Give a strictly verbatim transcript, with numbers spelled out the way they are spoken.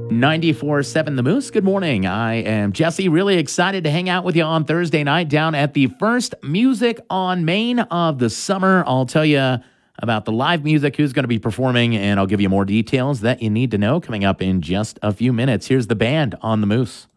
ninety-four point seven The Moose. Good morning. I am Jesse. Really excited to hang out with you on Thursday night down at the first Music on Main of the summer. I'll tell you about the live music, who's going to be performing, and I'll give you more details that you need to know coming up in just a few minutes. Here's the band on The Moose.